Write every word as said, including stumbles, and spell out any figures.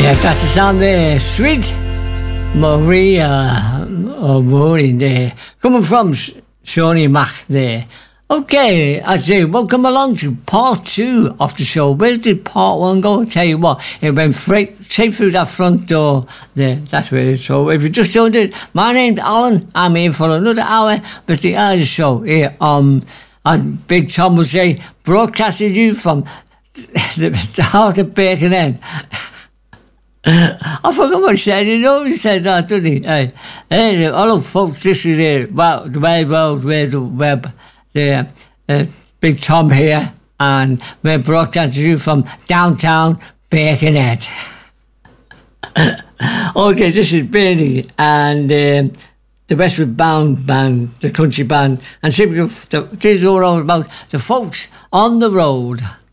Yeah, that is on the Sweet Maria O'Mooney there, coming from Shawnee Mac there. Okay, I say, welcome along to part two of the show. Where did part one go? I'll tell you what, it went straight, straight through that front door there. That's where it is. So if you just joined it, my name's Alan. I'm here for another hour with the Early Show here on, on Big Tom will say, broadcasting you from the heart of Birkenhead. I forgot what he said. He always said that, didn't he? Hey, hey, hello, folks. This is uh, well, the Wide World Wide Web. The uh, Big Tom here, and we're broadcasting you from downtown Birkenhead. Okay, this is Bernie and um, the Westwood Bound Band, the country band, and simply, this is all about the folks on the road.